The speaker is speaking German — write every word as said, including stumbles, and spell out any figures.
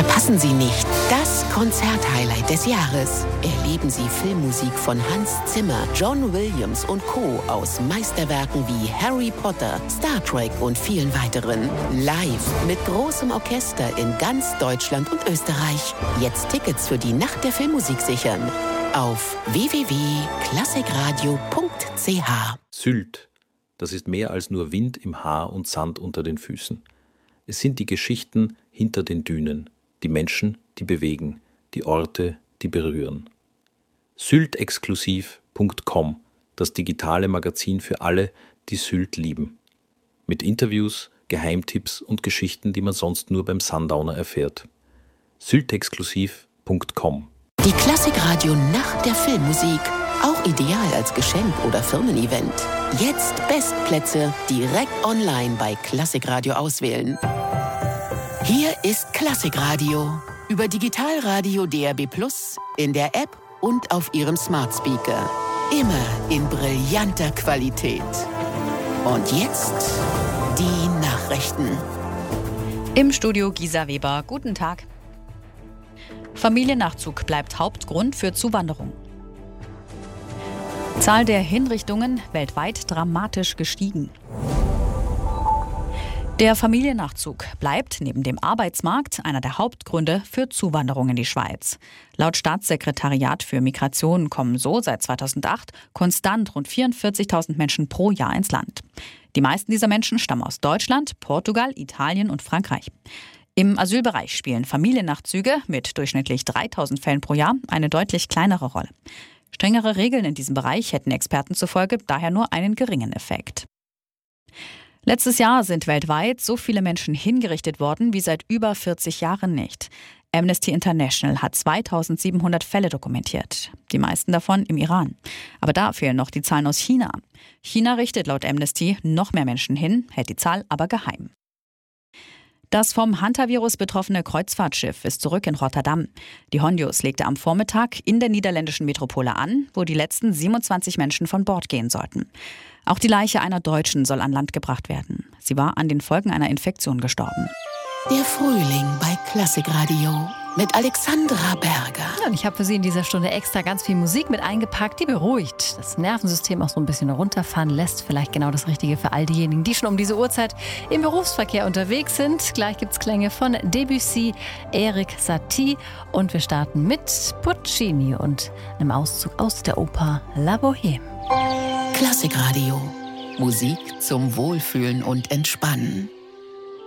Verpassen Sie nicht das Konzerthighlight des Jahres. Erleben Sie Filmmusik von Hans Zimmer, John Williams und Co. aus Meisterwerken wie Harry Potter, Star Trek und vielen weiteren. Live mit großem Orchester in ganz Deutschland und Österreich. Jetzt Tickets für die Nacht der Filmmusik sichern. Auf w w w punkt klassikradio punkt c h. Sylt, das ist mehr als nur Wind im Haar und Sand unter den Füßen. Es sind die Geschichten hinter den Dünen, die Menschen, die bewegen, die Orte, die berühren. Syltexklusiv punkt com, das digitale Magazin für alle, die Sylt lieben. Mit Interviews, Geheimtipps und Geschichten, die man sonst nur beim Sundowner erfährt. Syltexklusiv punkt com. Die Klassikradio Nacht der Filmmusik. Auch ideal als Geschenk oder Firmen-Event. Jetzt Bestplätze direkt online bei Klassikradio auswählen. Hier ist Klassikradio. Über Digitalradio D A B plus, in der App und auf Ihrem Smart Speaker. Immer in brillanter Qualität. Und jetzt die Nachrichten. Im Studio Gisa Weber. Guten Tag. Familiennachzug bleibt Hauptgrund für Zuwanderung. Zahl der Hinrichtungen weltweit dramatisch gestiegen. Der Familiennachzug bleibt neben dem Arbeitsmarkt einer der Hauptgründe für Zuwanderung in die Schweiz. Laut Staatssekretariat für Migration kommen so seit zweitausendacht konstant rund vierundvierzigtausend Menschen pro Jahr ins Land. Die meisten dieser Menschen stammen aus Deutschland, Portugal, Italien und Frankreich. Im Asylbereich spielen Familiennachzüge mit durchschnittlich dreitausend Fällen pro Jahr eine deutlich kleinere Rolle. Strengere Regeln in diesem Bereich hätten Experten zufolge daher nur einen geringen Effekt. Letztes Jahr sind weltweit so viele Menschen hingerichtet worden wie seit über vierzig Jahren nicht. Amnesty International hat zweitausendsiebenhundert Fälle dokumentiert, die meisten davon im Iran. Aber da fehlen noch die Zahlen aus China. China richtet laut Amnesty noch mehr Menschen hin, hält die Zahl aber geheim. Das vom Hantavirus betroffene Kreuzfahrtschiff ist zurück in Rotterdam. Die Hondius legte am Vormittag in der niederländischen Metropole an, wo die letzten siebenundzwanzig Menschen von Bord gehen sollten. Auch die Leiche einer Deutschen soll an Land gebracht werden. Sie war an den Folgen einer Infektion gestorben. Der Frühling bei Klassikradio mit Alexandra Berger. Ja, und ich habe für Sie in dieser Stunde extra ganz viel Musik mit eingepackt, die beruhigt, das Nervensystem auch so ein bisschen runterfahren lässt. Vielleicht genau das Richtige für all diejenigen, die schon um diese Uhrzeit im Berufsverkehr unterwegs sind. Gleich gibt's Klänge von Debussy, Erik Satie und wir starten mit Puccini und einem Auszug aus der Oper La Bohème. Klassikradio. Musik zum Wohlfühlen und Entspannen.